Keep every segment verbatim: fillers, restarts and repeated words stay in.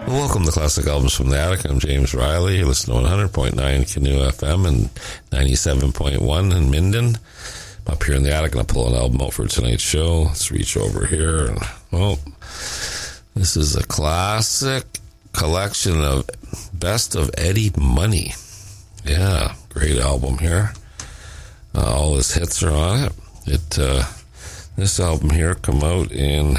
Welcome to Classic Albums from the Attic. I'm James Riley. You listen to one hundred point nine Canoe F M and ninety-seven point one in Minden. I'm up here in the attic, and I pull an album out for tonight's show. Let's reach over here. And, well, this is a classic collection of Best of Eddie Money. Yeah, great album here. Uh, all his hits are on it. It uh, this album here come out in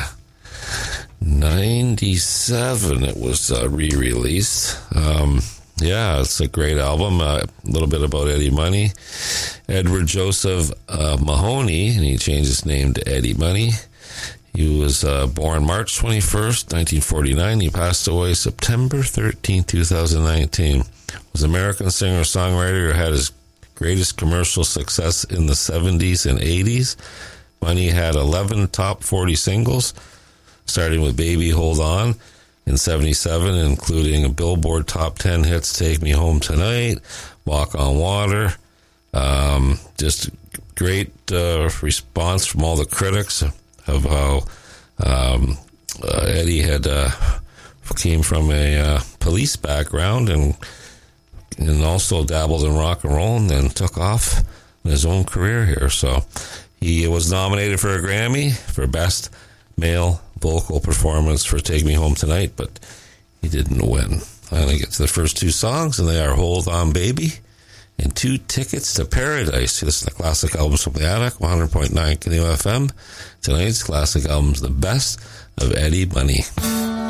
ninety-seven. It was uh, re-released. Um, yeah, it's a great album. Uh, a little bit about Eddie Money. Edward Joseph uh, Mahoney, and he changed his name to Eddie Money. He was uh, born March twenty-first, nineteen forty-nine. He passed away September thirteenth, twenty nineteen. Was an American singer-songwriter who had his greatest commercial success in the seventies and eighties. Money had eleven top forty singles, starting with Baby Hold On in seventy-seven, including a Billboard Top ten hits, Take Me Home Tonight, Walk on Water. Um, just great uh, response from all the critics of how um, uh, Eddie had uh, came from a uh, police background and and also dabbled in rock and roll, and then took off in his own career here. So he was nominated for a Grammy for Best Male Vocal Performance for Take Me Home Tonight, but he didn't win. I'm going to get to the first two songs, and they are Hold On Baby and Two Tickets to Paradise. This is the Classic Albums from the Attic, one hundred point nine Canoe F M. Tonight's Classic Albums, the best of Eddie Money.